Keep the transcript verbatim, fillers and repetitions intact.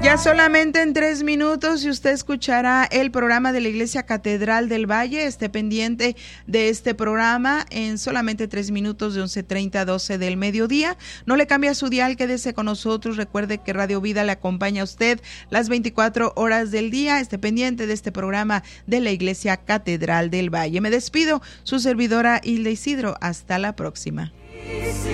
Ya solamente en tres minutos y usted escuchará el programa de la Iglesia Catedral del Valle. Esté pendiente de este programa en solamente tres minutos, de once treinta a doce del mediodía. No le cambie a su dial, quédese con nosotros. Recuerde que Radio Vida le acompaña a usted las veinticuatro horas del día. Esté pendiente de este programa de la Iglesia Catedral del Valle. Me despido, su servidora Hilda Isidro. Hasta la próxima.